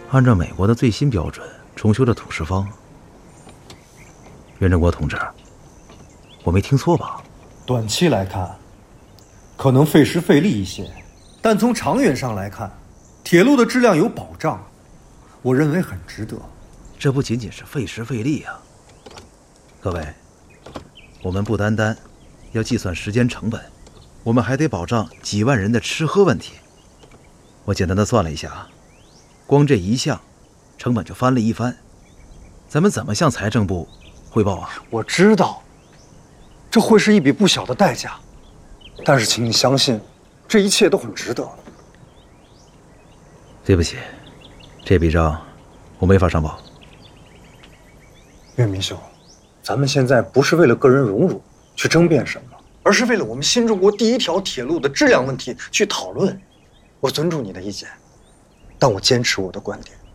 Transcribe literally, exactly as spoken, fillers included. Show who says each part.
Speaker 1: 按照美国的最新标准重修的土石方。袁振国同志，我没听错吧？
Speaker 2: 短期来看，可能费时费力一些，但从长远上来看，铁路的质量有保障，我认为很值得。
Speaker 1: 这不仅仅是费时费力啊！各位，我们不单单要计算时间成本，我们还得保障几万人的吃喝问题。我简单的算了一下啊，光这一项成本就翻了一番，咱们怎么向财政部汇报啊？
Speaker 2: 我知道，这会是一笔不小的代价，但是请你相信，这一切都很值得。
Speaker 1: 对不起，这笔账我没法上报。
Speaker 2: 岳明兄，咱们现在不是为了个人荣辱去争辩什么，而是为了我们新中国第一条铁路的质量问题去讨论。我尊重你的意见，但我坚持我的观点。